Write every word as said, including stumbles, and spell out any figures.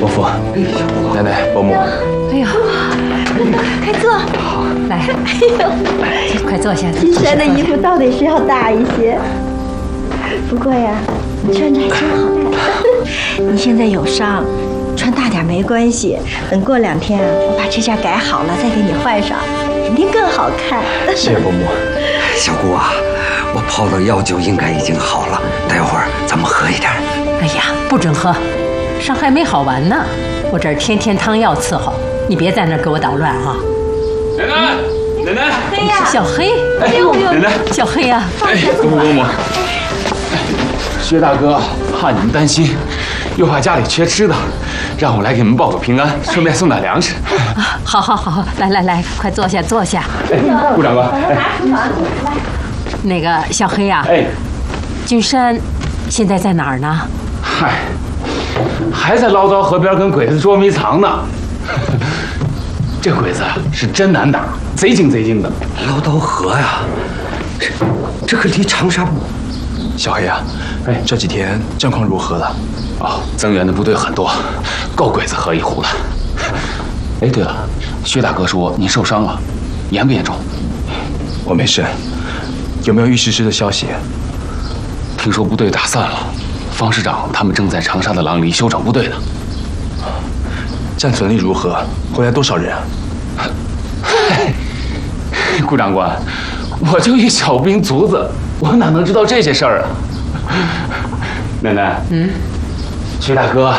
伯父，奶奶，伯母。 哎呀，快坐，来，哎呦，快坐下。 金山的衣服倒得是要大一些，不过呀，你穿着还真好看。你现在有伤，穿大点没关系。等过两天啊，我把这件改好了再给你换上，肯定更好看。 谢谢伯母。 小姑啊，我泡的药酒应该已经好了，待会儿咱们喝一点。 哎呀，不准喝，伤还没好完呢。我这儿天天汤药伺候，你别在那儿给我捣乱啊！ 奶奶，奶奶， 黑呀， 小黑， 哎呦，奶奶， 小黑呀， 哎，伯母伯母，薛大哥怕你们担心，又怕家里缺吃的，让我来给你们报个平安，顺便送点粮食。 啊，好好好，来来来，快坐下坐下。 哎，顾长官，哎， 那个小黑呀， 哎， 君山现在在哪儿呢？ 嗨，还在唠叨河边跟鬼子捉迷藏呢。这鬼子啊是真难打，贼精贼精的。 唠叨河呀，这这可离长沙不？ 小黑啊，哎，这几天战况如何了？ 哦，增援的部队很多，够鬼子喝一壶了。哎，对了，薛大哥说您受伤了，严不严重？ 我没事。有没有玉石师的消息？ 听说部队打散了，方师长他们正在长沙的廊里休整部队呢。 战损率如何？回来多少人啊？ 顾长官，我就一小兵卒子，我哪能知道这些事儿啊？奶奶，嗯，薛大哥